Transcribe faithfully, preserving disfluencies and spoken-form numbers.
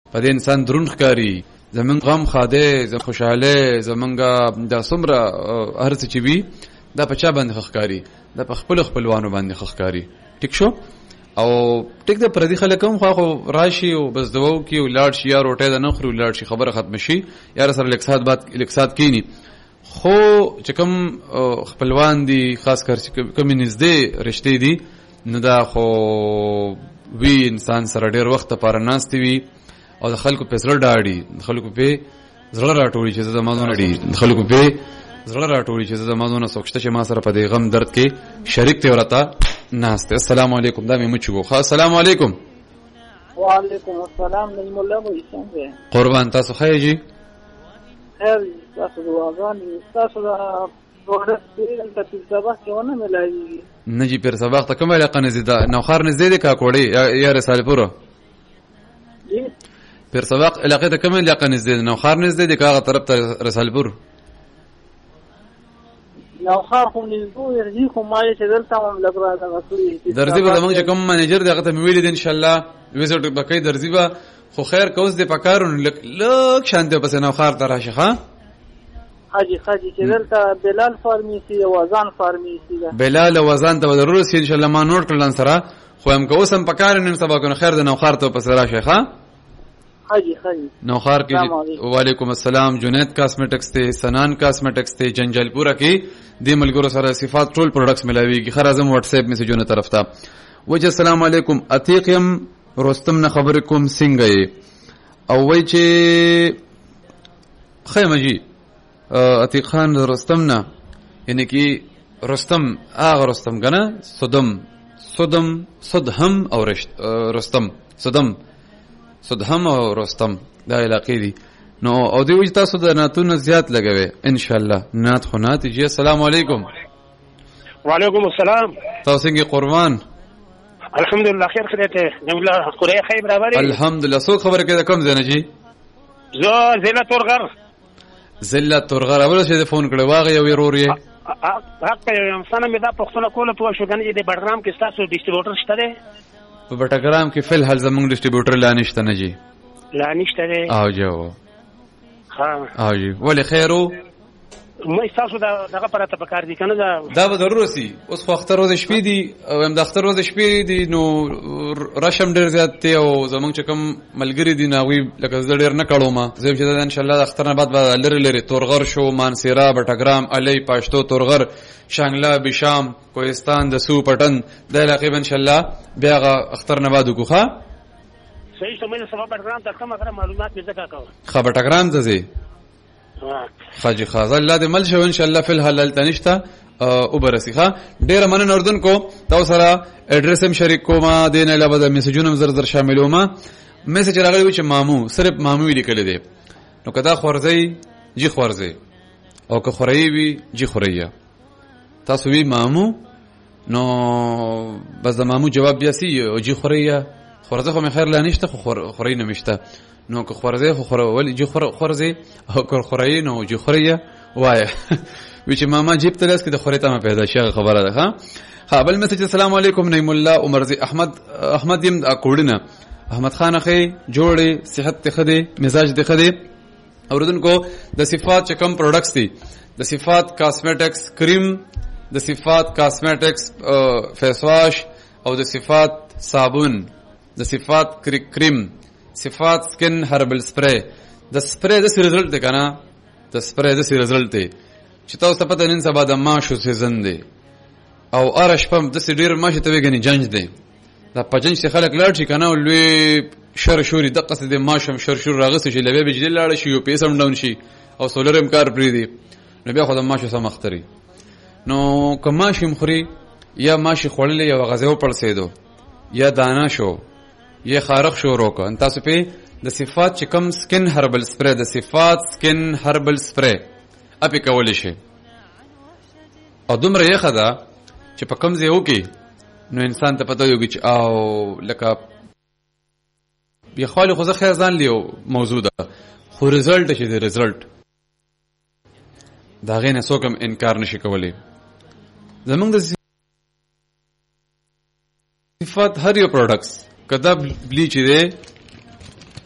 په دې انسان درون ښکاري زمونږ غم خاده زمونږ خوشحاله زمونږ دا څومره هر څه چې وي دا په چا باندې ښکاري دا په خپل خپلوانو باندې ښکاري ټیک شو او ټیک د پردي خلک هم خو راشي او بس دواو کې ولار شي یا روټه د نخرو ولار شي خبره ختم شي یا سره الاقتصاد بعد الاقتصاد کینی خو چې کوم خپلوان دي خاص کر کوم نږدې رشتې دي نو دا خو وی انسان سره ډیر وخت لپاره ناستي وي او د خلکو په زړه ډاړي خلکو په زړه راټولي چې زمونږ نړۍ خلکو په زړه راټولي چې زمونږ سوچته چې ما سره په دې غم درد کې شریک ته ورته ناشته. السلام علیکم دا مې مچو خو السلام علیکم. وعلیکم السلام نجم الله وو څنګه قربان تاسو خیر جی خیر تاسو دعاګان تاسو دا پروګرام کې تاسو سبق کې ونه ملایي نجی پر سبق ته کومه علاقه نزيده نو خار نزيده کا کوړی یا رساله پورو پر سبق علاقه ته کومه علاقه نزيده نو خار نزيده کا طرف ته رساله پور نو خار خو نزدو ورځي خو ما چې دلته هم لګرا دا غوړي درځي به زمونږ کوم منیجر دغه ته ویل دي ان شاء الله ویزټ بکای درځي به خو خیر کوز دې پکارون لک لک شانته پس نو خار تراشه ها حاجی حاجی چې دلته بلال فارمیسی او وزن فارمیسی ده بلال او وزن ته ضروري ان شاء الله ما نوٹ کړل سره خو هم کوسم پکارن نن سبا کنه خیر د نو خار ته پس راشه ها حاجی حاجی نو خار کې وعلیکم السلام جنید کاسمیټکس ته سنان کاسمیټکس ته جنجالپورا کې د ملګرو سره صفات ټول پروډکټس ملاويږي خر اعظم واتس اپ میسجونه طرف ته وجه السلام علیکم عتیقم رستم نه خبر کوم څنګه او وای چې خیمجی عتیق خان رستم نه یعنی کی رستم هغه رستم کنه صدم صدم صدهم او رستم صدم صدهم او رستم دا علاقې دي نو او دی وجه تاسو د ناتونه زیات لګوي ان شاء الله نات خو نات جی السلام علیکم. وعلیکم السلام تاسو څنګه قربان الحمدلله خیر خدایته نو الله قرآن خیر برابر الحمدلله سو خبر کې کوم ځنه جی زه زله تورغر زله تورغر اول څه فون کړو واغه یو ورور یې حق یم سنه مې دا پښتنه کوله په شو کنه دې بډرام کې تاسو ډیسټریبیوټر شته دی په بټګرام کې فل حل زمونږ ډیسټریبیوټر لا نشته نه جی لا نشته دی او جو ها او جی ولې خیرو مې تاسو دا دغه پرته پکار دي کنه دا دا به ضروري سي اوس خو اختر ورځ شپې دي او هم د اختر ورځ شپې دي نو رشم ډیر زیات ته او زمونږ چې کوم ملګری دي ناوی لکه زه ډیر نه کړم ما زه چې ان شاء الله د اختر نه بعد به لری لری تورغر شو مانسیرا بټګرام علي پښتو تورغر شانګلا بشام کوهستان د سو پټن د علاقې ان شاء الله بیا غ اختر نه بعد وکړه صحیح سمې سبب بټګرام ته کومه معلومات دې ځکه کاوه خا بټګرام ته زی خاجي خاز الله دې مل شو ان شاء الله فل حلال تنشتا او برسیخه ډیر منن اردن کو تاسو سره اډرس هم شریک کوما دین علاوه د میسجونو زر زر شاملوما میسج راغلی و چې مامو صرف مامو لیکل دي نو کدا خورزي جی خورزي او که خوري وي جی خوريه تاسو وی مامو نو بس د مامو جواب بیا سی او جی خوريه خورزه خو خیر لا نشته خو خوري نمشته نو که خورزه خو خور ول جی خور خورزه او که خوري نو جی خوريه وای وی چې ماما جیب تلس کې د خوري ته پیدا شي خبره ده ها ها بل میسج السلام علیکم نعیم الله عمرزی احمد احمد یم کوډنه احمد خان خې جوړې صحت ته خدي مزاج ته خدي اوردونکو د صفات چې کم پروډکټس دي د صفات کاسمیټکس کریم د صفات کاسمیټکس فیس واش او د صفات صابون د صفات کریم صفات سکن هربل سپری د سپری د سی رزلټ دی کنه د سپری د سی رزلټ دی چې تاسو ته پته نن سبا د ماشو سیزن دی او ارش پم د سی ډیر ماشه ته وګنی جنج دی دا پجنج څخه خلک لاړ شي کنه لوی شر شوري د قصد ماشم شر شور راغس شي لوي بجلی لاړ شي یو پیسم ډاون شي او سولر امکار پری دی نو بیا خو د ماشو سم مختري نو کما شي مخري یا ماشي خړلې یا غزو پړسېدو یا دانا شو یا خارق شو روکو ان تاسو په د صفات چې کم سکن هربل سپری د صفات سکن هربل سپری اپی کول شي او دومره یې خدا چې په کم ځای وکي نو انسان ته پته یوږي چې او لکه بیا خالي خو ځخه ځان لیو موضوع ده خو رزلټ شي د رزلټ دا غینه څوک انکار نشي کولی زمونږ د صفات هر یو پروډکټس کدا بلیچ دی